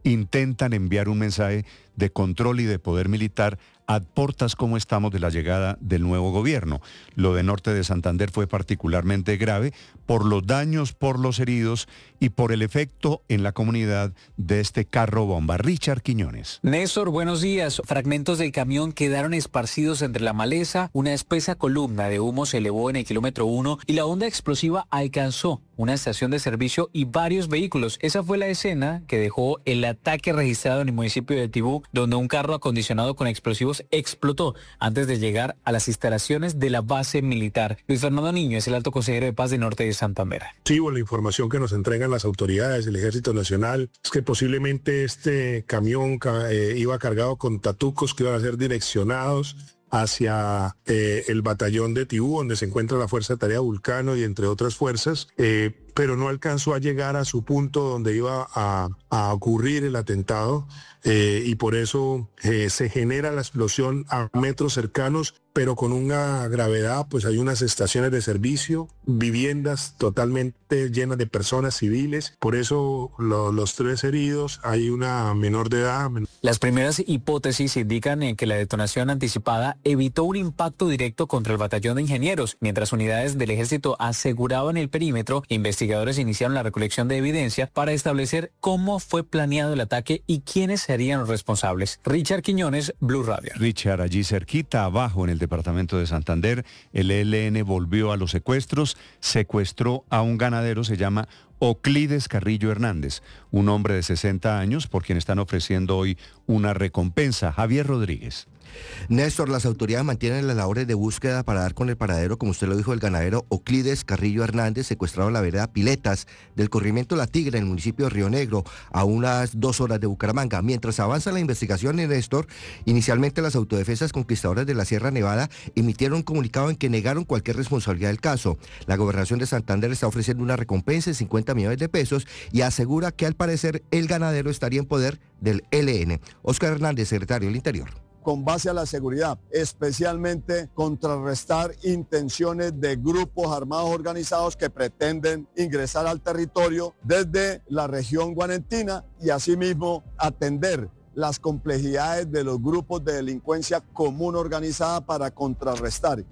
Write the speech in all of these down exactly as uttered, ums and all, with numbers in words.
intentan enviar un mensaje de control y de poder militar a portas como estamos de la llegada del nuevo gobierno. Lo de Norte de Santander fue particularmente grave por los daños, por los heridos y por el efecto en la comunidad de este carro bomba. Richard Quiñones. Néstor, buenos días. Fragmentos del camión quedaron esparcidos entre la maleza, una espesa columna de humo se elevó en el kilómetro uno y la onda explosiva alcanzó una estación de servicio y varios vehículos. Esa fue la escena que dejó el ataque registrado en el municipio de Tibú, donde un carro acondicionado con explosivos explotó antes de llegar a las instalaciones de la base militar. Luis Fernando Niño es el alto consejero de paz de Norte de Santander. Sí, bueno, la información que nos entregan las autoridades, el Ejército Nacional, es que posiblemente este camión eh, iba cargado con tatucos que iban a ser direccionados hacia eh, el batallón de Tibú, donde se encuentra la Fuerza de Tarea Vulcano y entre otras fuerzas, eh, pero no alcanzó a llegar a su punto donde iba a, a ocurrir el atentado eh, y por eso eh, se genera la explosión a metros cercanos, pero con una gravedad, pues hay unas estaciones de servicio, viviendas totalmente llenas de personas civiles, por eso lo, los tres heridos, hay una menor de edad. Las primeras hipótesis indican eh, que la detonación anticipada evitó un impacto directo contra el batallón de ingenieros, mientras unidades del ejército aseguraban el perímetro. Investigadores iniciaron la recolección de evidencia para establecer cómo fue planeado el ataque y quiénes serían los responsables. Richard Quiñones, Blue Radio. Richard, allí cerquita, abajo en el departamento de Santander, el E L N volvió a los secuestros, secuestró a un ganadero, se llama Oclides Carrillo Hernández, un hombre de sesenta años por quien están ofreciendo hoy una recompensa. Javier Rodríguez. Néstor, las autoridades mantienen las labores de búsqueda para dar con el paradero, como usted lo dijo, el ganadero Oclides Carrillo Hernández, secuestrado en la vereda Piletas del corrimiento La Tigre, en el municipio de Río Negro, a unas dos horas de Bucaramanga. Mientras avanza la investigación, Néstor, inicialmente las autodefensas conquistadoras de la Sierra Nevada emitieron un comunicado en que negaron cualquier responsabilidad del caso. La Gobernación de Santander está ofreciendo una recompensa de cincuenta millones de pesos y asegura que al parecer el ganadero estaría en poder del E L N. Óscar Hernández, secretario del Interior. Con base a la seguridad, especialmente contrarrestar intenciones de grupos armados organizados que pretenden ingresar al territorio desde la región guanentina y asimismo atender las complejidades de los grupos de delincuencia común organizada para contrarrestar.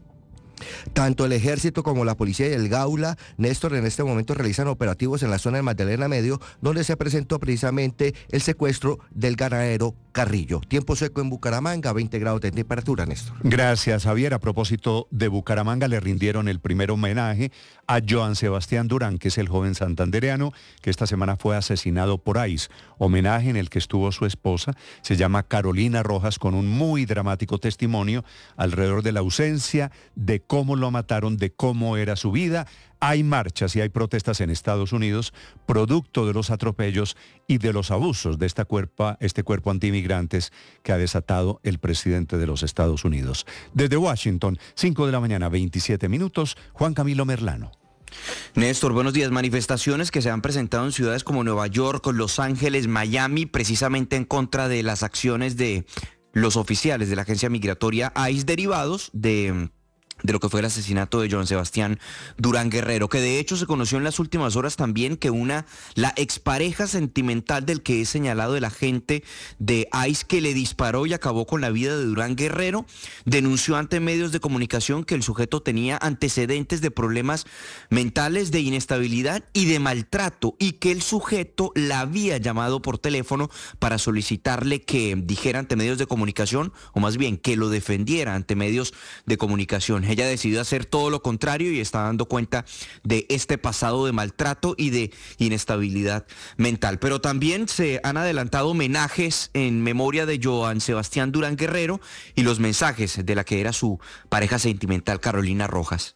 Tanto el ejército como la policía y el Gaula, Néstor, en este momento realizan operativos en la zona de Magdalena Medio, donde se presentó precisamente el secuestro del ganadero Carrillo. Tiempo seco en Bucaramanga, veinte grados de temperatura, Néstor. Gracias, Javier. A propósito de Bucaramanga, le rindieron el primer homenaje a Joan Sebastián Durán, que es el joven santandereano que esta semana fue asesinado por I C E. Homenaje en el que estuvo su esposa, se llama Carolina Rojas, con un muy dramático testimonio alrededor de la ausencia, de cómo lo mataron, de cómo era su vida. Hay marchas y hay protestas en Estados Unidos, producto de los atropellos y de los abusos de esta cuerpa, este cuerpo antiinmigrantes que ha desatado el presidente de los Estados Unidos. Desde Washington, cinco de la mañana, veintisiete minutos, Juan Camilo Merlano. Néstor, buenos días. Manifestaciones que se han presentado en ciudades como Nueva York, Los Ángeles, Miami, precisamente en contra de las acciones de los oficiales de la agencia migratoria I C E derivados de... de lo que fue el asesinato de Joan Sebastián Durán Guerrero, que de hecho se conoció en las últimas horas también que una, la expareja sentimental del que es señalado el agente de I C E que le disparó y acabó con la vida de Durán Guerrero, denunció ante medios de comunicación que el sujeto tenía antecedentes de problemas mentales, de inestabilidad y de maltrato, y que el sujeto la había llamado por teléfono para solicitarle que dijera ante medios de comunicación, o más bien que lo defendiera ante medios de comunicación. Ella decidió hacer todo lo contrario y está dando cuenta de este pasado de maltrato y de inestabilidad mental. Pero también se han adelantado homenajes en memoria de Joan Sebastián Durán Guerrero y los mensajes de la que era su pareja sentimental, Carolina Rojas.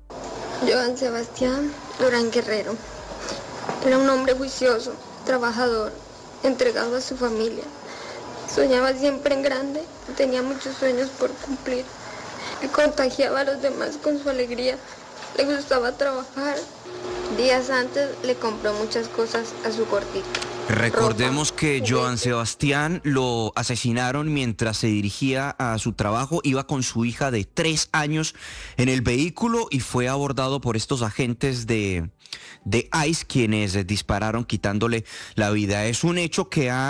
Joan Sebastián Durán Guerrero era un hombre juicioso, trabajador, entregado a su familia. Soñaba siempre en grande, tenía muchos sueños por cumplir. Y contagiaba a los demás con su alegría. Le gustaba trabajar. Días antes le compró muchas cosas a su gordito. Recordemos Ropa, que Joan juguetes. Sebastián lo asesinaron mientras se dirigía a su trabajo. Iba con su hija de tres años en el vehículo y fue abordado por estos agentes de, de I C E, quienes dispararon quitándole la vida. Es un hecho que ha